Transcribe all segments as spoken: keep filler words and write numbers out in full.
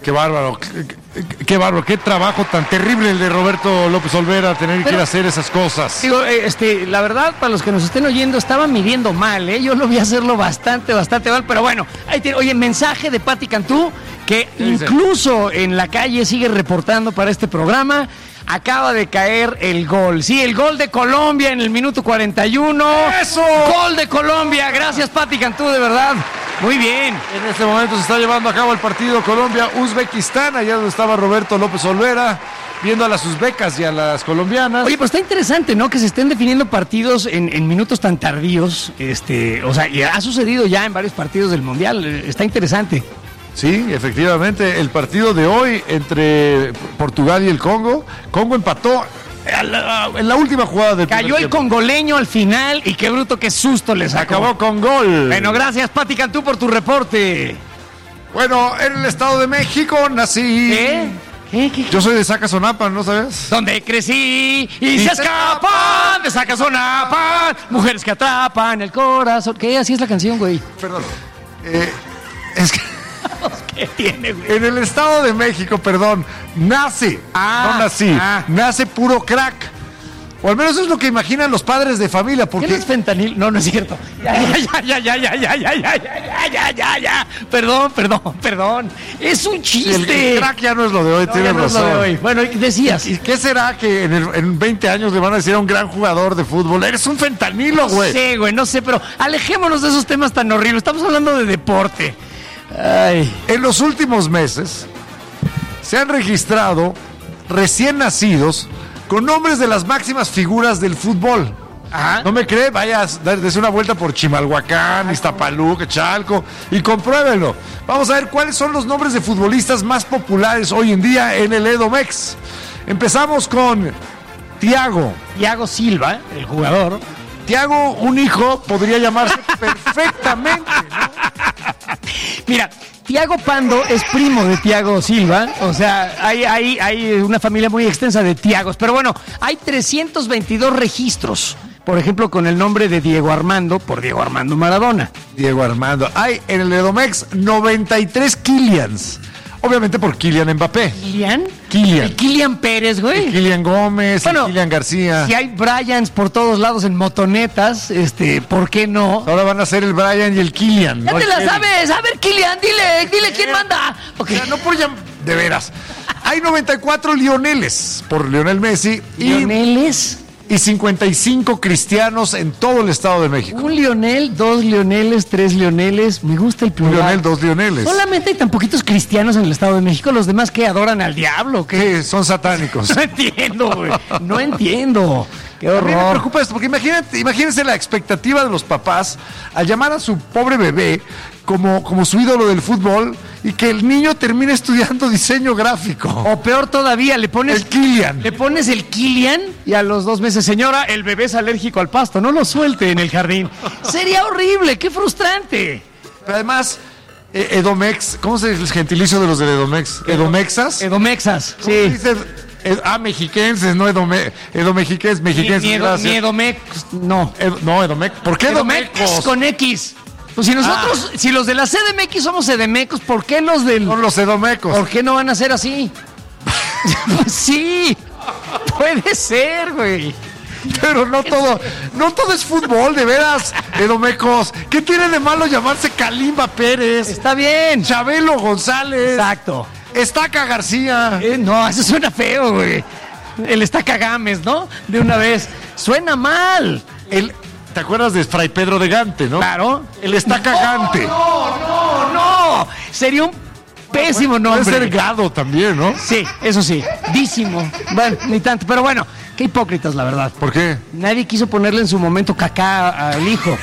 Qué bárbaro, qué, qué, qué bárbaro, qué trabajo tan terrible el de Roberto López Olvera, tener Pero, que ir a hacer esas cosas. Digo, este, la verdad, para los que nos estén oyendo, estaba midiendo mal, ¿eh? Yo lo vi hacerlo bastante, bastante mal, pero bueno, ahí tiene, oye, mensaje de Pati Cantú, que incluso en la calle sigue reportando para este programa. Acaba de caer el gol. Sí, el gol de Colombia en el minuto cuarenta y uno. ¡Eso! Gol de Colombia. Gracias, Pati Cantú, de verdad. Muy bien. En este momento se está llevando a cabo el partido Colombia-Uzbekistán, allá donde estaba Roberto López Olvera, viendo a las uzbecas y a las colombianas. Oye, pues está interesante, ¿no? Que se estén definiendo partidos en, en minutos tan tardíos. Este, o sea, y ha sucedido ya en varios partidos del Mundial. Está interesante. Sí, efectivamente, el partido de hoy entre Portugal y el Congo, Congo empató en la última jugada del Cayó el congoleño al final y qué bruto, qué susto les sacó. Acabó con gol. Bueno, gracias, Pati Cantú, por tu reporte. Bueno, en el Estado de México nací. ¿Qué? ¿Qué, qué? Yo soy de Zacazonapan, ¿no sabes? Donde crecí y, y se escapan de Zacazonapan, mujeres que atrapan el corazón. ¿Qué? Así es la canción, güey. Perdón. Eh, es que... ¿Qué tiene, güey? En el Estado de México, perdón, nace, ah, no nací, ah. nace puro crack. O al menos eso es lo que imaginan los padres de familia. Porque... ¿Qué no es fentanil? No, no es cierto. Ya, ya, ya, ya, ya, ya, ya, ya, ya, ya, ya, ya, ya. Perdón, perdón, perdón. Es un chiste. El, el crack ya no es lo de hoy, no, tienes no razón. Es lo de hoy. Bueno, decías. ¿Y qué será que en, el, en veinte años le van a decir a un gran jugador de fútbol? Eres un fentanilo, güey. No sé, güey, no sé, pero alejémonos de esos temas tan horribles. Estamos hablando de deporte. Ay. En los últimos meses se han registrado recién nacidos con nombres de las máximas figuras del fútbol. Ajá. ¿No me cree? Vaya, dése una vuelta por Chimalhuacán, Iztapaluca, Chalco y compruébenlo. Vamos a ver cuáles son los nombres de futbolistas más populares hoy en día en el Edomex. Empezamos con Thiago. Thiago Silva, el jugador. Thiago, un hijo, podría llamarse perfectamente, ¿no? Mira, Thiago Pando es primo de Thiago Silva, o sea, hay, hay, hay una familia muy extensa de Thiagos, pero bueno, hay trescientos veintidós registros, por ejemplo, con el nombre de Diego Armando, por Diego Armando Maradona. Diego Armando. Hay en el Edomex noventa y tres Kylians. Obviamente por Kylian Mbappé. ¿Kylian? Kylian. El Kylian Pérez, güey. El Kylian Gómez, bueno, el Kylian García. Si hay Bryans por todos lados en motonetas, este, ¿por qué no? Ahora van a ser el Brian y el Kylian. Ya ¿no? te la sabes. A ver, Kylian, dile, dile quién manda. Okay. O sea, no por llam- de veras. Hay noventa y cuatro Lioneles por Lionel Messi. ¿Lioneles? Y cincuenta y cinco cristianos en todo el Estado de México. Un Lionel, dos Lioneles, tres Lioneles. Me gusta el plural. Un Lionel, dos Lioneles. Solamente hay tan poquitos cristianos en el Estado de México. Los demás que adoran al diablo. ¿Qué? Sí, son satánicos. No entiendo, güey. No entiendo. Qué horror. A mí me preocupa esto, porque imagínate, imagínense la expectativa de los papás al llamar a su pobre bebé como, como su ídolo del fútbol y que el niño termine estudiando diseño gráfico. O peor todavía, le pones... El Kylian. Le pones el Kylian y a los dos meses, señora, el bebé es alérgico al pasto, no lo suelte en el jardín. Sería horrible, qué frustrante. Pero además... Edomex, ¿cómo se dice el gentilicio de los del Edomex? ¿Edomexas? Edomexas, sí. Dice, ed, ah, mexiquenses, no Edome, Edomexiquenses, mexiquenses. Ni, ni, edo, ni Edomex, no. Ed, no, Edomex. ¿Por qué Edomex? Edomex con X. Pues si nosotros, ah. si los de la C D M X somos edemecos, ¿por qué los del... Son los edomecos. ¿Por qué no van a ser así? Pues sí, puede ser, güey. Pero no todo, no todo es fútbol, de veras, Edomecos. ¿Qué tiene de malo llamarse Kalimba Pérez? Está bien. Chabelo González. Exacto. Estaca García. Eh, no, eso suena feo, güey. El Estaca Gámez, ¿no? De una vez. Suena mal. El... ¿Te acuerdas de Fray Pedro de Gante, no? Claro. El Estaca no, Gante. No, no, no. Sería un pésimo bueno, nombre. Puede ser Gado también, ¿no? Sí, eso sí. Dísimo. Bueno, ni tanto. Pero bueno, qué hipócritas, la verdad. ¿Por qué? Nadie quiso ponerle en su momento cacá al hijo.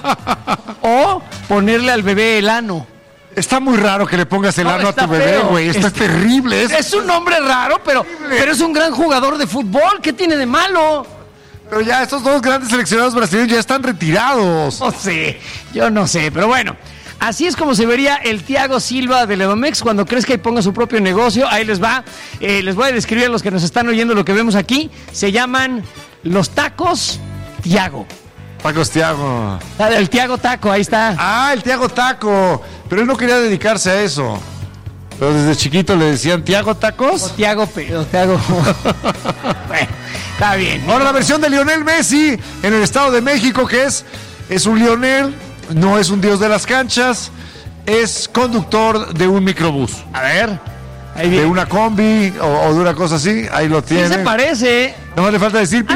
O ponerle al bebé el ano. Está muy raro que le pongas el no, ano a tu bebé, güey. Esto está, es terrible. Es, es un nombre raro, pero, pero es un gran jugador de fútbol. ¿Qué tiene de malo? Pero ya estos dos grandes seleccionados brasileños ya están retirados. No sé, yo no sé, pero bueno. Así es como se vería el Thiago Silva del Edomex cuando crezca y ponga su propio negocio. Ahí les va. Eh, les voy a describir a los que nos están oyendo lo que vemos aquí. Se llaman los tacos Thiago. Tacos Thiago. El Thiago Taco, ahí está. Ah, el Thiago Taco. Pero él no quería dedicarse a eso. Pero desde chiquito le decían Tiago Tacos. O Tiago, o Tiago. Bueno, está bien. Ahora la versión de Lionel Messi en el Estado de México, que es, es un Lionel, no es un dios de las canchas, es conductor de un microbús. A ver, ahí de viene. una combi o, o de una cosa así, ahí lo tiene. Sí se parece. No le falta decir.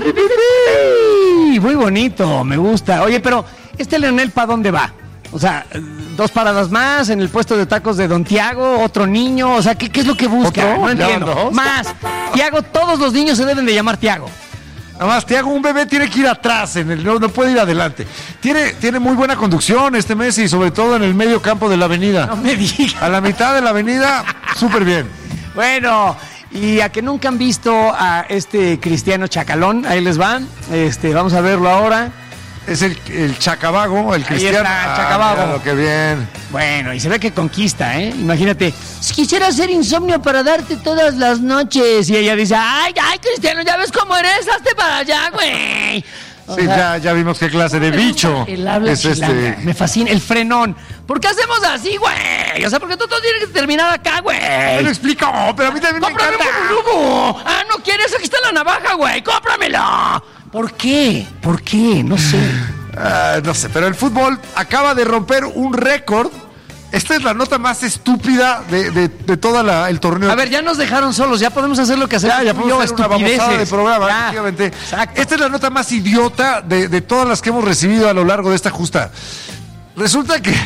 ¡Ay! Muy bonito, me gusta. Oye, pero ¿este Leonel para dónde va? O sea, dos paradas más en el puesto de tacos de Don Tiago, otro niño, o sea, ¿qué, qué es lo que busca? ¿Otro? No entiendo. ¿Dos? Más. Tiago, todos los niños se deben de llamar Tiago. Nada más, Tiago, un bebé tiene que ir atrás, en el, no, no puede ir adelante. Tiene, tiene muy buena conducción este Messi, sobre todo en el medio campo de la avenida. No me digas. A la mitad de la avenida, súper bien. Bueno, y a que nunca han visto a este Cristiano Chacalón, ahí les van. Este, vamos a verlo ahora. Es el, el Chacabago, el Ahí Cristiano. está, Chacabago. Ah, mira, qué bien. Bueno, y se ve que conquista, ¿eh? Imagínate, quisiera hacer insomnio para darte todas las noches. Y ella dice, ay, ay, Cristiano, ya ves cómo eres, hazte para allá, güey. O Sí, sea, ya, ya vimos qué clase de me gusta bicho el habla es chilanga, este. me fascina, el frenón. ¿Por qué hacemos así, güey? O sea, porque tú todo tienes que terminar acá, güey. Me lo explico, pero a mí también me ¡Cómprame encanta. un lugo! Ah, ¿no quieres? Aquí está la navaja, güey. ¡Cómpramela! ¿Por qué? ¿Por qué? No sé. Ah, no sé, pero el fútbol acaba de romper un récord. Esta es la nota más estúpida de, de, de todo el torneo. A ver, ya nos dejaron solos, ya podemos hacer lo que hacemos. Ya, ya tú y podemos yo, hacer una babosada de estupideces. programa, Ya. efectivamente. Exacto. Esta es la nota más idiota de, de todas las que hemos recibido a lo largo de esta justa. Resulta que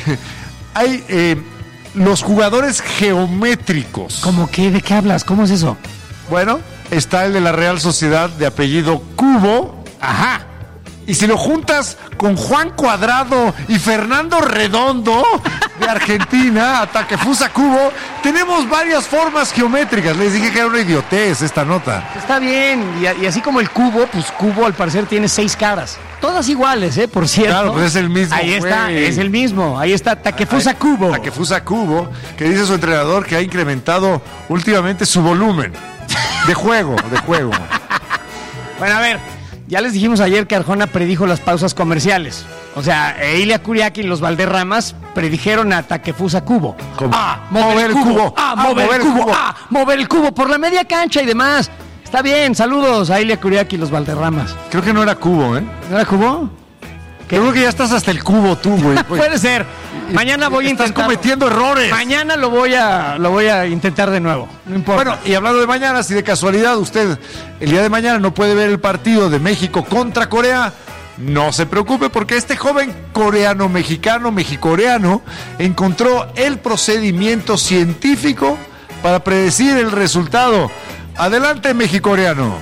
hay eh, los jugadores geométricos. ¿Cómo qué? ¿De qué hablas? ¿Cómo es eso? Bueno, está el de la Real Sociedad de apellido Cubo. Ajá. Y si lo juntas con Juan Cuadrado y Fernando Redondo de Argentina, a Takefusa Kubo, tenemos varias formas geométricas. Les dije que era una idiotez esta nota. Está bien. Y, a- y así como el cubo, pues cubo al parecer tiene seis caras. Todas iguales, ¿eh? Por cierto. Claro, pues es el mismo, Ahí está, güey. es el mismo. Ahí está Takefusa Kubo. Takefusa Kubo, que dice su entrenador que ha incrementado últimamente su volumen de juego, de juego. Bueno, a ver, ya les dijimos ayer que Arjona predijo las pausas comerciales. O sea, Ilia Kuriaki y los Valderramas predijeron a Takefusa Kubo. ¿Cómo? Ah, mover el cubo. Ah, mover el cubo. Ah, mover el cubo por la media cancha y demás. Está bien, saludos a Ilia Kuriaki y los Valderramas. Creo que no era Kubo, ¿eh? ¿No era cubo? ¿Qué? Creo que ya estás hasta el cubo tú, güey. Puede ser. Mañana voy a Estás intentar. cometiendo errores. Mañana lo voy a lo voy a intentar de nuevo. No importa. Bueno, y hablando de mañana, si de casualidad usted el día de mañana no puede ver el partido de México contra Corea, no se preocupe porque este joven coreano-mexicano, mexicoreano, encontró el procedimiento científico para predecir el resultado. Adelante, mexicoreano.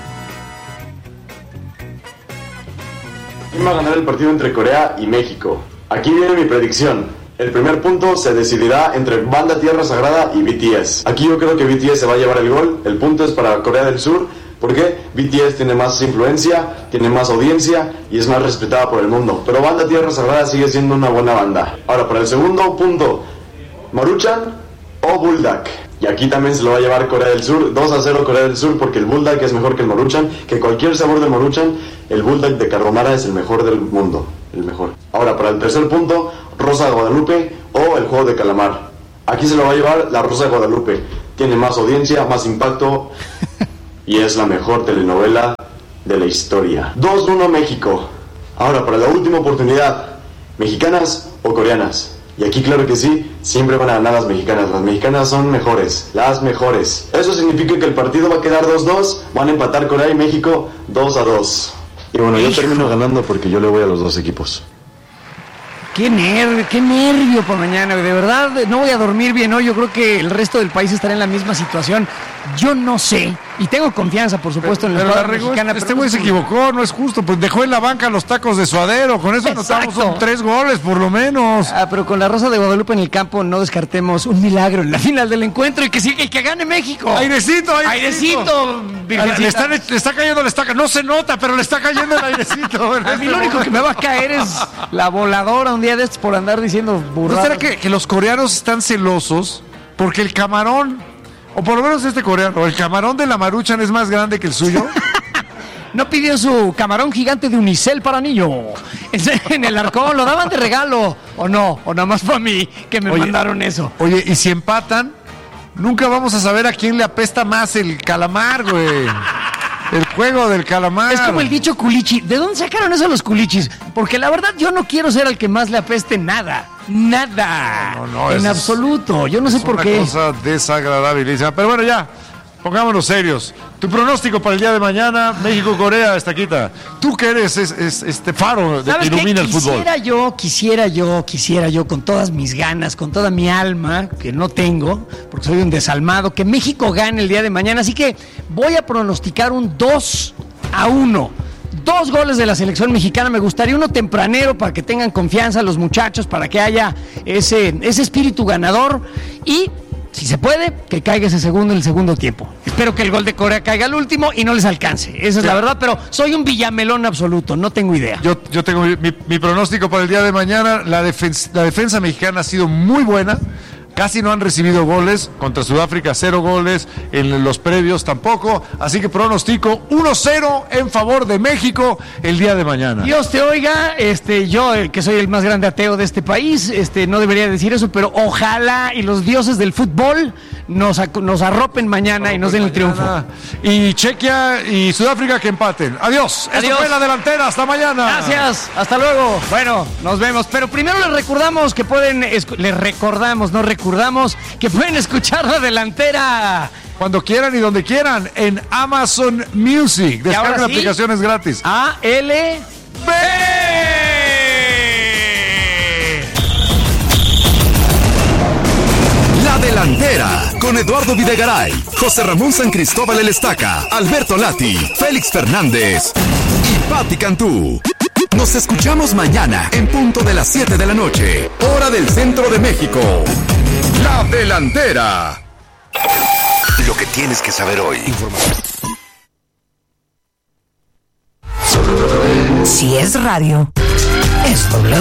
¿Quién va a ganar el partido entre Corea y México? Aquí viene mi predicción. El primer punto se decidirá entre Banda Tierra Sagrada y B T S. Aquí yo creo que B T S se va a llevar el gol. El punto es para Corea del Sur. porque B T S tiene más influencia, tiene más audiencia y es más respetada por el mundo. Pero Banda Tierra Sagrada sigue siendo una buena banda. Ahora, para el segundo punto, Maruchan o Bulldog. Y aquí también se lo va a llevar Corea del Sur, dos a cero Corea del Sur, porque el Bulldog es mejor que el Maruchan, que cualquier sabor del Maruchan, el Bulldog de carbonara es el mejor del mundo, el mejor. Ahora, para el tercer punto, Rosa de Guadalupe o el juego de calamar. Aquí se lo va a llevar la Rosa de Guadalupe. Tiene más audiencia, más impacto y es la mejor telenovela de la historia. dos uno México. Ahora, para la última oportunidad, ¿mexicanas o coreanas? Y aquí claro que sí, siempre van a ganar las mexicanas. Las mexicanas son mejores, las mejores. Eso significa que el partido va a quedar dos dos, van a empatar Corea y México dos a dos. Y bueno, yo termino ganando porque yo le voy a los dos equipos. Qué nervio, qué nervio por mañana, de verdad no voy a dormir bien hoy, yo creo que el resto del país estará en la misma situación, yo no sé, y tengo confianza por supuesto en la Pero la escuadra regó, mexicana. este pero güey no se sé. equivocó, no es justo, pues dejó en la banca los tacos de suadero, con eso anotamos Exacto. un tres goles por lo menos. Ah, pero con la Rosa de Guadalupe en el campo no descartemos un milagro en la final del encuentro y que siga y que gane México. Airecito, airecito. Airecito, virgencita. Le, está, le está cayendo, le está, no se nota, pero le está cayendo el airecito. en A mí este lo único momento. que me va a caer es la voladora un día de estos por andar diciendo ¿No burradas. será que, que los coreanos están celosos porque el camarón, o por lo menos este coreano, el camarón de la Maruchan es más grande que el suyo? No pidió su camarón gigante de unicel para niño. En el Arcón lo daban de regalo. ¿O no? ¿O nada más fue a mí que me Oye, mandaron eso? Oye, y si empatan, nunca vamos a saber a quién le apesta más el calamar, güey. El juego del calamar. Es como el dicho culichi. ¿De dónde sacaron eso los culichis? Porque la verdad yo no quiero ser al que más le apeste nada. Nada. No, no, no, en absoluto. Yo no sé por qué. Es una cosa desagradabilísima. Pero bueno, ya. Pongámonos serios. Tu pronóstico para el día de mañana, México-Corea, Estaquita. Tú que eres es, es, este faro de que ilumina el fútbol. Quisiera yo, quisiera yo, quisiera yo, con todas mis ganas, con toda mi alma, que no tengo, porque soy un desalmado, que México gane el día de mañana. Así que voy a pronosticar un dos a uno. Dos goles de la selección mexicana. Me gustaría uno tempranero para que tengan confianza los muchachos, para que haya ese, ese espíritu ganador. Y si se puede, que caiga ese segundo en el segundo tiempo. Espero que el gol de Corea caiga al último y no les alcance. Esa es la verdad, pero soy un villamelón absoluto, no tengo idea. Yo, yo tengo mi, mi pronóstico para el día de mañana. La defensa, la defensa mexicana ha sido muy buena. Casi no han recibido goles. Contra Sudáfrica, cero goles. En los previos tampoco. Así que pronostico uno cero en favor de México el día de mañana. Dios te oiga. Este, yo, el que soy el más grande ateo de este país, este, no debería decir eso, pero ojalá y los dioses del fútbol nos, nos arropen mañana arropen y nos den el triunfo. Y Chequia y Sudáfrica que empaten. Adiós. Adiós. Esto fue La Delantera. Hasta mañana. Gracias. Hasta luego. Bueno, nos vemos. Pero primero les recordamos que pueden... Les recordamos, no recordamos. Recordamos que pueden escuchar La Delantera cuando quieran y donde quieran en Amazon Music. Descarga la aplicación, es gratis. A L B. La Delantera con Eduardo Videgaray, José Ramón San Cristóbal El Estaca, Alberto Lati, Félix Fernández y Pati Cantú. Nos escuchamos mañana en punto de las siete de la noche, hora del centro de México. La Delantera. Lo que tienes que saber hoy. Información. Si es radio, es W.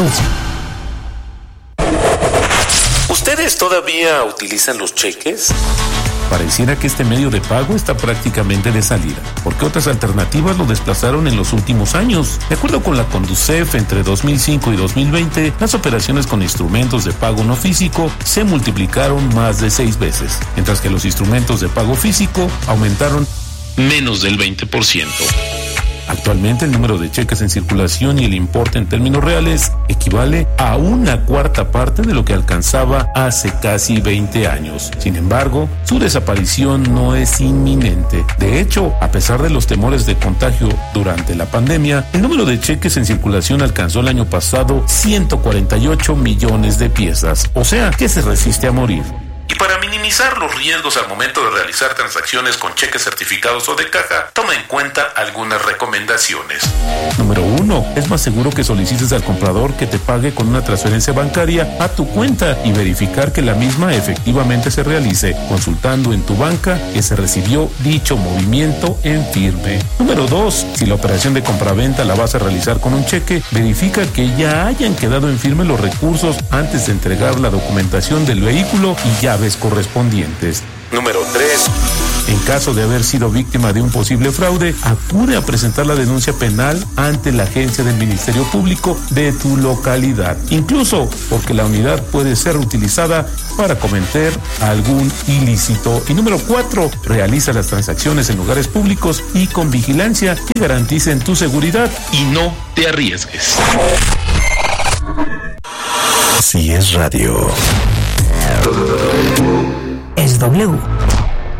¿Ustedes todavía utilizan los cheques? Pareciera que este medio de pago está prácticamente de salida, porque otras alternativas lo desplazaron en los últimos años. De acuerdo con la Conducef, entre dos mil cinco y dos mil veinte, las operaciones con instrumentos de pago no físico se multiplicaron más de seis veces, mientras que los instrumentos de pago físico aumentaron menos del veinte por ciento. Actualmente el número de cheques en circulación y el importe en términos reales equivale a una cuarta parte de lo que alcanzaba hace casi veinte años. Sin embargo, su desaparición no es inminente. De hecho, a pesar de los temores de contagio durante la pandemia, el número de cheques en circulación alcanzó el año pasado ciento cuarenta y ocho millones de piezas, o sea, que se resiste a morir. Y para minimizar los riesgos al momento de realizar transacciones con cheques certificados o de caja, toma en cuenta algunas recomendaciones. Número uno, es más seguro que solicites al comprador que te pague con una transferencia bancaria a tu cuenta y verificar que la misma efectivamente se realice, consultando en tu banca que se recibió dicho movimiento en firme. Número dos, si la operación de compraventa la vas a realizar con un cheque, verifica que ya hayan quedado en firme los recursos antes de entregar la documentación del vehículo y llaves correspondientes. Número tres. En caso de haber sido víctima de un posible fraude, acude a presentar la denuncia penal ante la agencia del Ministerio Público de tu localidad, incluso porque la unidad puede ser utilizada para cometer algún ilícito. Y número cuatro, realiza las transacciones en lugares públicos y con vigilancia que garanticen tu seguridad y no te arriesgues. Si es radio, es W.